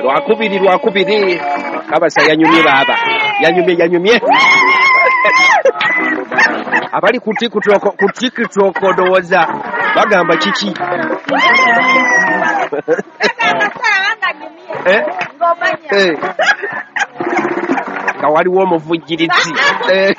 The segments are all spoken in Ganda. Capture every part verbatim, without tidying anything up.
lwakubiri lwakubiri kabasa yanyumye baba yanyumye yanyumye abali kutikutoko kutikutoko doza bagamba kiki eh eh kawali wo muvujirizi eh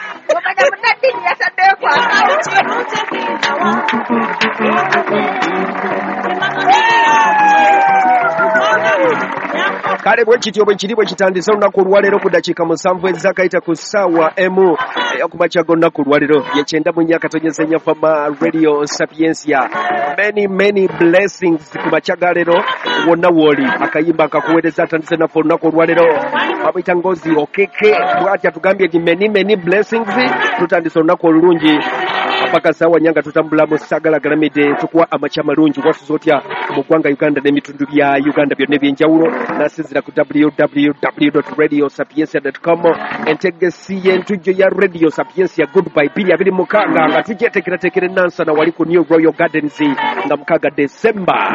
kale bwe kityo bwe kiri bwe kitandisa olunaku olwaleero ku dakiika musanvu ezakayita ku ssaawa emu eyakumakya g'olunaku olwaleero yekyenda mu nnyaka tonyezenya fama radio sapiencia many many blessings ku makya ga leero wonna wooli akayimba akakuweereza atandise naffe olunaku olwaleero abuyita ngozi okeke bwatya tugambye nti many many blessings tutandise olunaku olulungi paka sawa nyanga tutambula mu sagala galamide tukuwa amakya malungi wasuza otya mu ggwanga Uganda n'ebitundu bya Uganda byonna ebyenjawulo nasizira ku w w w dot radio sapiencia dot com entegesi y'entujjo ya radio sapiencia goodbye bbiri abiri mukaaga nga tujetekeratekera nansana wali ku New Royal Gardens nga mukaaga December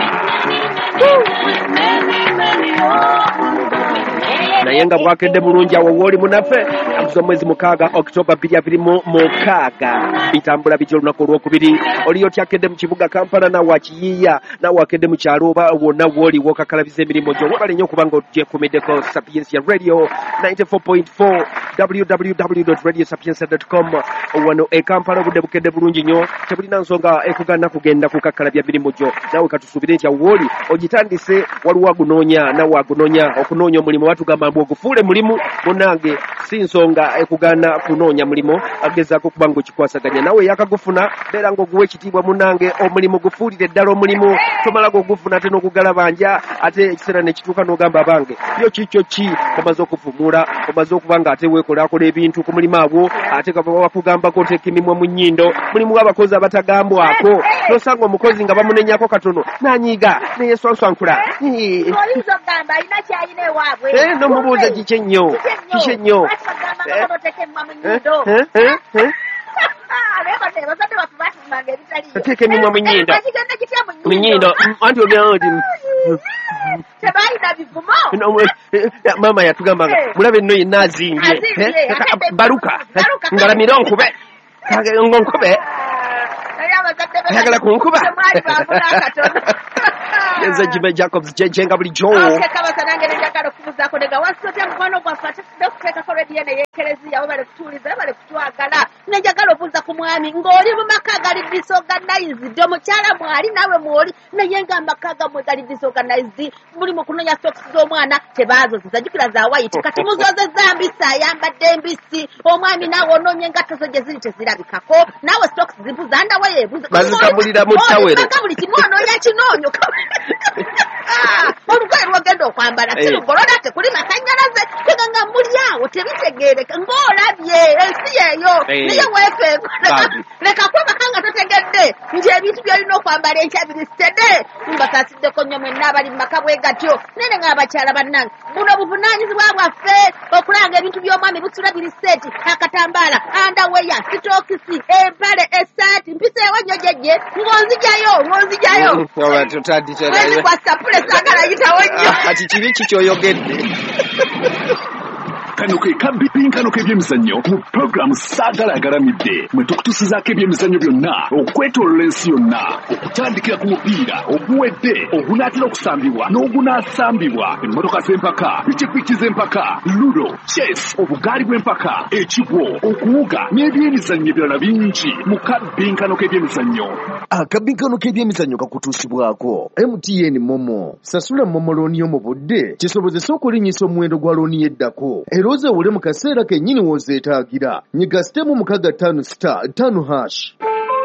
naye nga bwakedde bulungi awo wooli munaffe akuza omwezi mukaaga October bbiri abiri mu mukaaga bitambula bityo olunaku olwokubiri oliyo tyakedde mu kibuga Kampala nawe akiyiiya nawe akedde mu kyalo oba wonna wooli wokakalabiza emirimu gyo webale nnyo okuba nga ogyekumiddeko Sapiencia Radio ninety-four point four w w w dot radio sapiencia dot com wano e Kampala obudde bukedde bulungi nnyo tebulina nsonga ekugana kugenda kukakalabya mirimu gyo nawe katusuubire nti awooli ogitandise waliwo agunoonya nawe agunoonya okunoonya omulimu batugamba mbu ogufuule mulimu munange si nsonga ekugana kunoonya mulimu agezaako okuba nga okikwasaganya nawe yakagufuna beera ng'oguwa ekitiibwa munange omulimu gufuulire ddala omulimu tomala g'ogufuna ate n'ogugalabanja ate ekiseera ne kituuka n'ogamba abange yo kikyo ki omaze okuvumula omaze okuba nga ate weekolaakola ebintu ku mulimu agwo ate bakugambako oteeka emimwa mu nnyindo mulimu w'abakozi abatagambwako n'osanga omukozi nga bamunenyako katono n'anyiiga neyeswanswankula nomubuuza kiki ennyo kiki ennyo teeka emimwa mu nnyindo mu nnyindo anti obyoti maama yatugambanga mulabe nno yenna azimbye baluka ngalamire onkube ngonkube ayagala kunkuba Yeza Jimmy Jacobs jenga bulijjo akekabasa nange nenjagala okubuzaako nega wasotya mukwano gwaffe atudde okuteekako rediyo neyeekerezia oba balekutuuliza bale kutwagala nenjagala obuuza ku mwami ng'oli mu maka gali disorganized omukyala mwali naawe mwoli naye nga amaka gammwe gali disorganized muli mu kunoonya stocks z'omwana tebaazozeza jjukira za white kati muzozeza mbisi ayambadde embisi omwami naawe onoonye engatto zo gye ziri tezirabikako naawe stocks zibuza ndawe yeebuza bazikabulira mu ttawero buli kimu onoonya kinoonyo olugoye lwogenda okwambala kirugolola tekuli masanyalaze kuganga muli awo tebitegeereka ng'olabye ensi yeeyo niyo weefeeko leka kwebaka nga totegedde nti ebintu byolina okwambala enkyabiristede mbasasiddeko nnyo mwenna abali mu maka bwe gatyo nene ng'abakyala bannange buno buvunaanyizibwa bwaffe okulanga ebintu by'omwami busula biriseeti akatambaala andaweya sitookisi empale essaati mpiseewo nnyo gyegye ng'onzijayo ng'onzijayo kwasapule saagala yitawo nnyo ati kibi kikyoyogedde kano ke kabinkano k'ebyemizannyo mu puroguramu saagala agaramidde mwe tukutusizaako ebyemizannyo byonna okwetoolola ensi yonna okutandikira ku mupiira oguwedde ogunaatera okusambibwa n'ogunaasambibwa emmotoka z'empaka pikipiki z'empaka ludo chess obugaali bw'empaka ekigwo okuwuga n'ebyemizannyo ebirala bingi mu kabinkano k'ebyemizannyo akabinkano k'ebyemizannyo kakutuusibwako M T N Momo sasula Momo looni yo mu budde kisobozesa okulinnyisa omuwendo gwa looni yeddako eroze ewule mu kaseera kennyini w'ozeetaagira nyiga sitemu mukaga ttaano star ttaano hash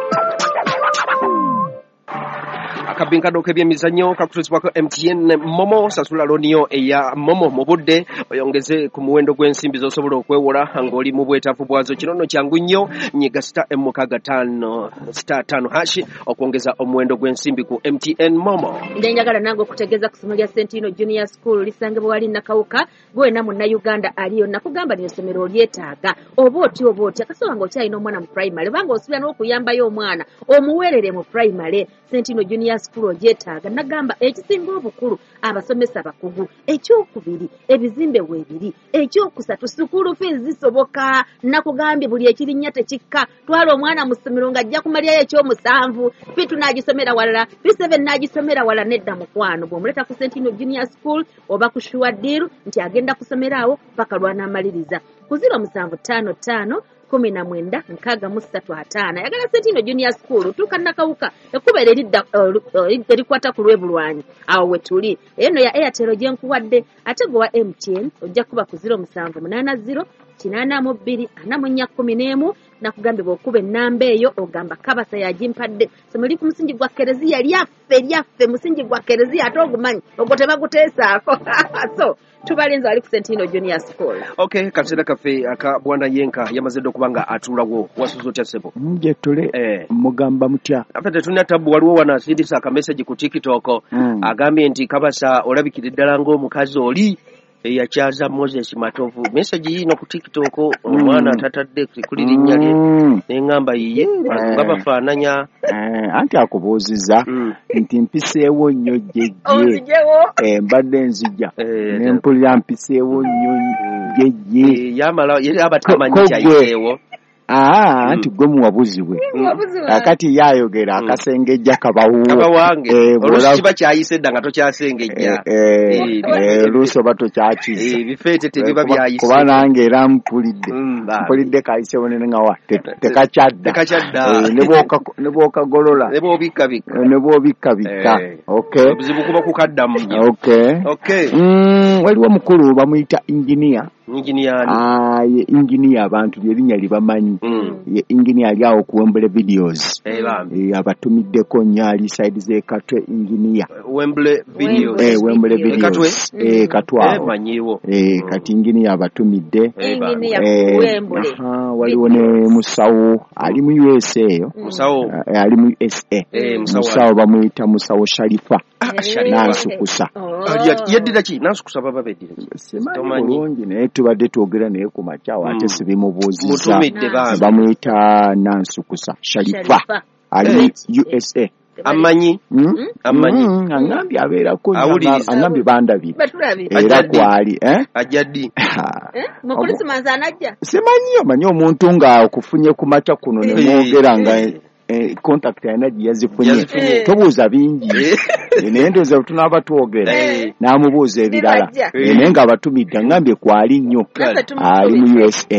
akabinkano k'ebyemizannyo kakutuusibwako M T N Momo sasula looniyo eya Momo mu budde oyongeze ku muwendo gw'ensimbi z'osobola okwewola ng'oli mu bwetaavu bwazo kino nno kyangu nnyo nyiga sita mukaaga ttaano sita ttaano hashi okwongeza omuwendo gw'ensimbi ku M T N Momo nde njagala nange okutegeeza ku ssomero lya Sentino Junior School lisangibwa wali Nakawuka gwena munnayuganda aliyo nakugamba lino essomero olyetaaga oba oti oba oti akasoba ng'okyalina omwana mu primary obanga osubira n'okuyambayo omwana omuweerere mu primary Sentino Junior School school ogyetaaga nagamba ekisinga obukulu abasomesa bakugu ekyokubiri ebizimbe weebiri ekyokusatu school fees zisoboka nakugambye buli ekirinnya tekikka twala omwana mu ssomero ng'ajja kumalyayo ekyomusanvu fi tunaagisomera walala fi seven naagisomera wala nedda mukwano bw'omuleta ku Centennial Junior School oba ku Sure Deal nti agenda kusomera awo paka lw'anaamaliriza ku ziro musanvu ttaano ttaano kumi na mwenda nkaaga mu ssatu ataano yagala Centennial Junior School tuuka nakawuka ekubeera eridda erikwata ku lwebulwanyi awo wetuli eno ya Airtel gye nkuwadde ate gwe wa M T N ojja kuba ku ziro musanvu munaana ziro kinaana mu bbiri ana mu nnya kkumi n'emu nakugambye bw'okuba ennamba eyo ogamba kabasa yagimpadde semuli ku musingi gwa kereziya lyaffe lyaffe musingi gwa kereziya ate ogumanyi ogwo tebaguteesaako so tubalinze wali ku Centennial Junior School. Okay, kaseera kaffe aka bwana Yenka yamaze okuba nga atuulawo wasuza otya ssebo nje tule eh. mugamba mutya ate tetulina tabu waliwo wanasindisa akameseji ku TikTok mm. agambye nti kabasa olabikira ddala ng'omukazi oli eyakyaza Moses Matovu message yino ku TikTok omwana mm. tatadde kuli linnya lye mm. neŋŋamba yiye eh. nga bafaananya eh, anti akubuuziza mm. nti mpiseewo nnyo jjejje eh, mbadde nzija eh, nempulira mpiseewo nnyo jjejje eh, yamala yali abatamanyi kyayiseewo Ah, anti gwe muwabuzibwe akati yayogera akasengejja kabawuwo kabawange olusi kiba kyayise dda nga tokyasengejja luusi oba tokyakiza bifeete tebiba byayise kuba nange era mpulidde mpulidde kayise bonene nga wa tekakyadda ne bw'okagolola ne bw'obikkabikka ne bw'obikkabikka okay obuzibu kuba kukaddamu okay waliwo mukulu bamuyita inginiya Engineer ah ye engineer abantu lyerinnya libamanyi mm. ye engineer ali awo ku Wembley videos eh e, abatumiddeko nyali side ze katwe engineer Wembley videos eh Wembley videos katwe eh katwa eh manyiwo eh kati engineer abatumidde engineer ku Wembley ah waliwo ne musawo ali mu U S A yo musawo eh, ali mu U S A eh musawo bamuyita musawo Sharifa Sharifa nansukusa ali yeddira ki nansukusa baba beddira ki tomanyi ne tubadde twogera naye ku makyawo ate sibimubuuzizza bambi bamuyita nansukusa Sharifa ali U S A amanyi amanyi angambye abeerako angambye bandabye era kwali ajaddi mupolisi manza anajja simanyi omanyi omuntu nga okufunye ku makya kuno ne mwogera nga Eh, contact yana yazifunye tobuuza bingi naye ndoza tunaaba twogera n'amubuuza ebirala naye nga abatumidde ngambye kwali nnyo ali mu U S A